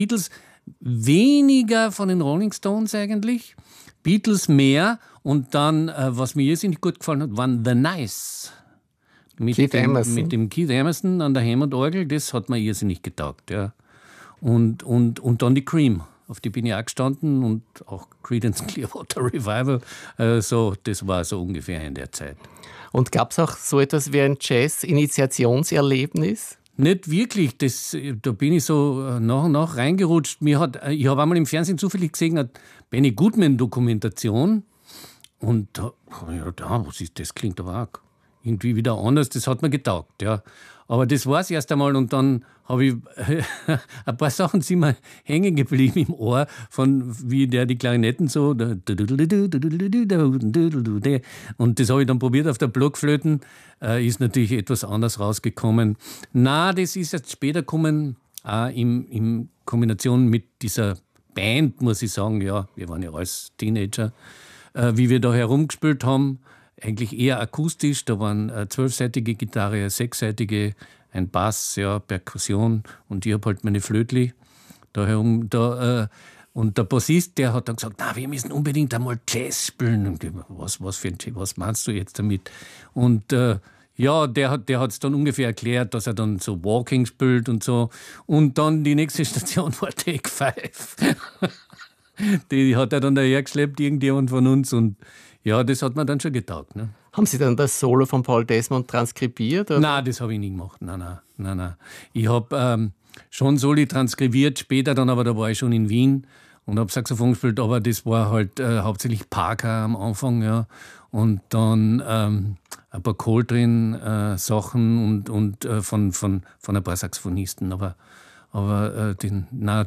Beatles weniger von den Rolling Stones eigentlich, Beatles mehr und dann, was mir irrsinnig gut gefallen hat, waren The Nice. Mit dem Keith Emerson an der Hammond-Orgel, das hat mir irrsinnig getaugt. Ja. Und dann die Cream, auf die bin ich auch gestanden und auch Creedence Clearwater Revival, das war so ungefähr in der Zeit. Und gab es auch so etwas wie ein Jazz-Initiationserlebnis? Nicht wirklich, da bin ich so nach und nach reingerutscht. Ich habe einmal im Fernsehen zufällig gesehen, eine Benny Goodman-Dokumentation und da habe ich gedacht, was ist das? Klingt aber auch irgendwie wieder anders, das hat mir getaugt, ja. Aber das war es erst einmal und dann habe ich ein paar Sachen sind mir hängen geblieben im Ohr, von wie der die Klarinetten so und das habe ich dann probiert auf der Blockflöten, ist natürlich etwas anders rausgekommen. Na, das ist jetzt später gekommen, in Kombination mit dieser Band, muss ich sagen, ja, wir waren ja alles Teenager, wie wir da herumgespielt haben, eigentlich eher akustisch, da waren eine 12-seitige Gitarre, eine 6-seitige, ein Bass, ja, Perkussion und ich habe halt meine Flötli da herum. Und der Bassist, der hat dann gesagt, na, wir müssen unbedingt einmal Jazz spielen. Und ich, was meinst du jetzt damit? Und ja, der hat es dann ungefähr erklärt, dass er dann so Walking spielt und so. Und dann die nächste Station war Take 5. Die hat er dann dahergeschleppt, irgendjemand von uns. Und ja, das hat mir dann schon getaugt. Ne? Haben Sie dann das Solo von Paul Desmond transkribiert? Oder? Nein, das habe ich nie gemacht. Nein. Ich habe schon Soli transkribiert, später dann, aber da war ich schon in Wien und habe Saxophon gespielt, aber das war halt hauptsächlich Parker am Anfang, ja. Und dann ein paar Coltrane-Sachen und von ein paar Saxophonisten. Aber den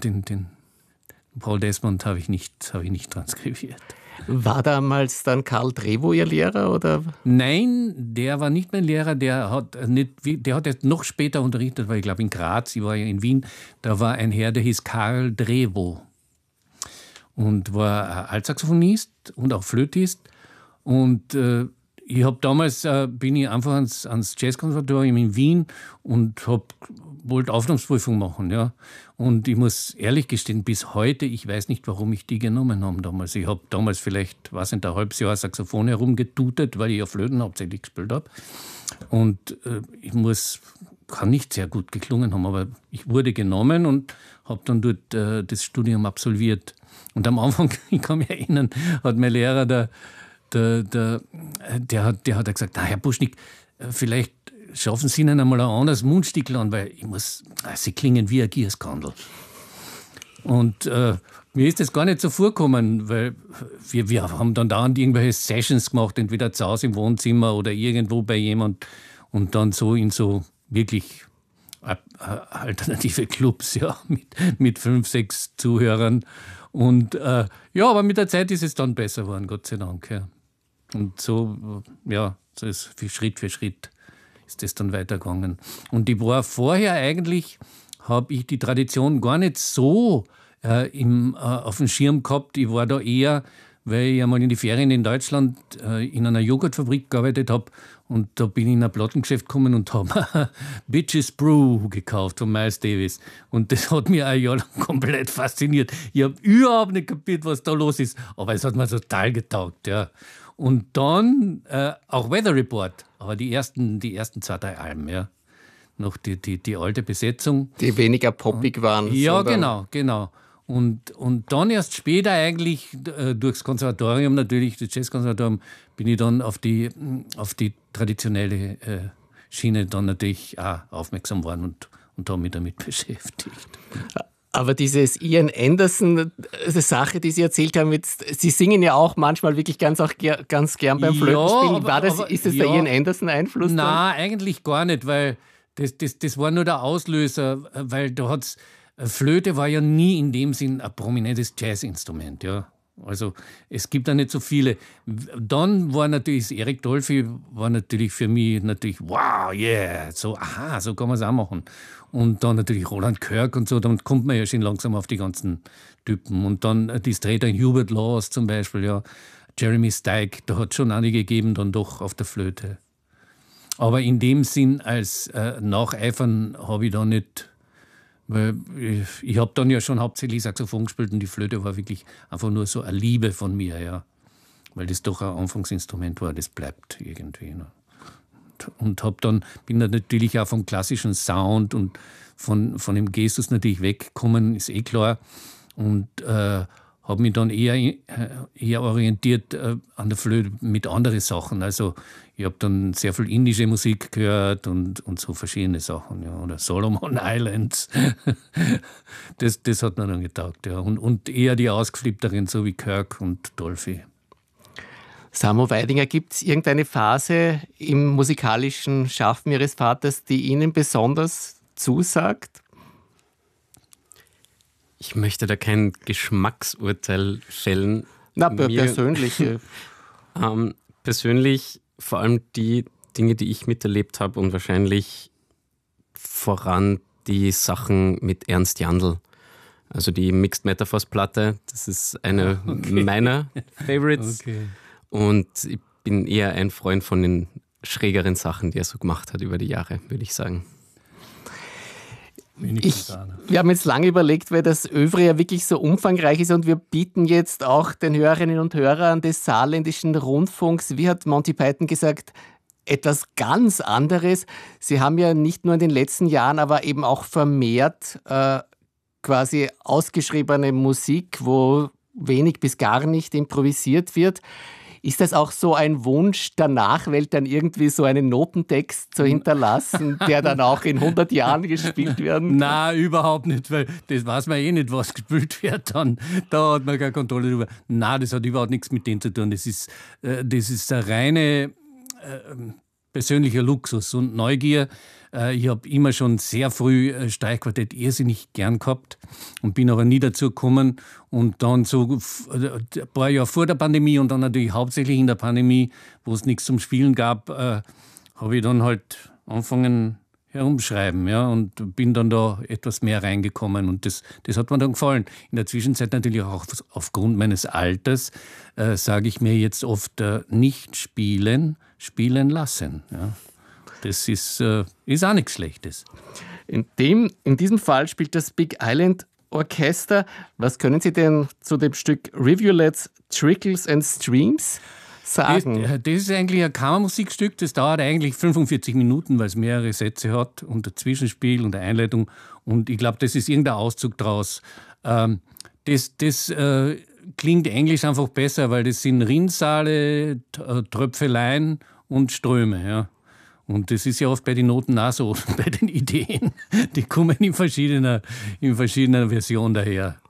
Paul Desmond habe ich nicht transkribiert. War damals dann Karl Drevo Ihr Lehrer? Oder? Nein, der war nicht mein Lehrer. Der hat erst noch später unterrichtet, weil ich glaube in Graz, ich war ja in Wien, da war ein Herr, der hieß Karl Drevo und war Altsaxophonist und auch Flötist. Und ich habe damals bin ich einfach ans Jazzkonservatorium in Wien und wollte Aufnahmeprüfung machen, ja. Und ich muss ehrlich gestehen, bis heute, ich weiß nicht, warum ich die genommen habe damals. Ich habe damals vielleicht, ein halbes Jahr Saxophon herumgetutet, weil ich ja Flöten hauptsächlich gespielt habe. Und kann nicht sehr gut geklungen haben, aber ich wurde genommen und habe dann dort das Studium absolviert. Und am Anfang, ich kann mich erinnern, hat mein Lehrer, der hat gesagt, Herr Buschnick, vielleicht schaffen Sie Ihnen einmal ein anderes Mundstickel an, weil Sie klingen wie ein Gierskandel. Und mir ist das gar nicht so vorgekommen, weil wir haben dann dauernd irgendwelche Sessions gemacht, entweder zu Hause im Wohnzimmer oder irgendwo bei jemand und dann so in so wirklich alternative Clubs, ja, mit 5, 6 Zuhörern. Und ja, aber mit der Zeit ist es dann besser geworden, Gott sei Dank. Ja. Und so ist Schritt für Schritt ist das dann weitergegangen. Und ich war vorher eigentlich, habe ich die Tradition gar nicht so auf dem Schirm gehabt. Ich war da eher, weil ich einmal in die Ferien in Deutschland in einer Joghurtfabrik gearbeitet habe und da bin ich in ein Plattengeschäft gekommen und habe Bitches Brew gekauft von Miles Davis. Und das hat mich ein Jahr lang komplett fasziniert. Ich habe überhaupt nicht kapiert, was da los ist, aber es hat mir total getaugt, ja. Und dann auch Weather Report, aber die ersten 2, 3 Alben, ja. Noch die alte Besetzung. Die weniger poppig waren. Ja, genau. Und dann erst später eigentlich durchs Konservatorium, natürlich, das Jazzkonservatorium, bin ich dann auf die traditionelle Schiene dann natürlich auch aufmerksam worden und habe mich damit beschäftigt. Aber dieses Ian Anderson-Sache, die Sie erzählt haben, Sie singen ja auch manchmal wirklich ganz gern beim Flötenspielen. Ist das der Ian Anderson-Einfluss? Nein, eigentlich gar nicht, weil das war nur der Auslöser, weil da hat's Flöte war ja nie in dem Sinn ein prominentes Jazzinstrument, ja. Also es gibt da nicht so viele. Dann war natürlich Eric Dolphy war natürlich für mich wow, yeah, so so kann man es auch machen. Und dann natürlich Roland Kirk und so, dann kommt man ja schon langsam auf die ganzen Typen. Und dann die Streter Hubert Laws zum Beispiel, ja, Jeremy Steig, da hat es schon einige gegeben, dann doch auf der Flöte. Aber in dem Sinn als Nacheifern habe ich da nicht Weil ich habe dann ja schon hauptsächlich Saxophon gespielt und die Flöte war wirklich einfach nur so eine Liebe von mir, ja. Weil das doch ein Anfangsinstrument war, das bleibt irgendwie. Ne? Und bin dann natürlich auch vom klassischen Sound und von dem Gestus natürlich weggekommen, ist klar. Und habe mich dann eher orientiert an der Flöte mit anderen Sachen. Also ich habe dann sehr viel indische Musik gehört und so verschiedene Sachen. Ja. Oder Solomon Islands. das hat mir dann getaugt. Ja. Und eher die Ausgeflippteren, so wie Kirk und Dolphy. Samo Weidinger, gibt es irgendeine Phase im musikalischen Schaffen Ihres Vaters, die Ihnen besonders zusagt? Ich möchte da kein Geschmacksurteil fällen. Na, persönlich. Persönlich vor allem die Dinge, die ich miterlebt habe und wahrscheinlich voran die Sachen mit Ernst Jandl. Also die Mixed Metaphors-Platte, das ist eine meiner Favorites. Okay. Und ich bin eher ein Freund von den schrägeren Sachen, die er so gemacht hat über die Jahre, würde ich sagen. Wir haben jetzt lange überlegt, weil das Övre ja wirklich so umfangreich ist und wir bieten jetzt auch den Hörerinnen und Hörern des Saarländischen Rundfunks, wie hat Monty Python gesagt, etwas ganz anderes. Sie haben ja nicht nur in den letzten Jahren, aber eben auch vermehrt quasi ausgeschriebene Musik, wo wenig bis gar nicht improvisiert wird. Ist das auch so ein Wunsch der Nachwelt, dann irgendwie so einen Notentext zu hinterlassen, der dann auch in 100 Jahren gespielt werden kann? Nein, überhaupt nicht, weil das weiß man nicht, was gespielt wird dann. Da hat man keine Kontrolle drüber. Nein, das hat überhaupt nichts mit dem zu tun. Das ist der reine persönlicher Luxus und Neugier. Ich habe immer schon sehr früh Streichquartett irrsinnig gern gehabt und bin aber nie dazu gekommen. Und dann so ein paar Jahre vor der Pandemie und dann natürlich hauptsächlich in der Pandemie, wo es nichts zum Spielen gab, habe ich dann halt angefangen herumschreiben, ja, und bin dann da etwas mehr reingekommen und das hat mir dann gefallen. In der Zwischenzeit natürlich auch aufgrund meines Alters sage ich mir jetzt oft nicht spielen lassen, ja. Das ist auch nichts Schlechtes. In diesem Fall spielt das Big Island Orchester. Was können Sie denn zu dem Stück Rivulets, Trickles and Streams sagen? Das ist eigentlich ein Kammermusikstück. Das dauert eigentlich 45 Minuten, weil es mehrere Sätze hat und ein Zwischenspiel und eine Einleitung. Und ich glaube, das ist irgendein Auszug daraus. Das klingt Englisch einfach besser, weil das sind Rinnsale, Tröpfeleien und Ströme, ja. Und das ist ja oft bei den Noten auch so, bei den Ideen. Die kommen in verschiedener Version daher.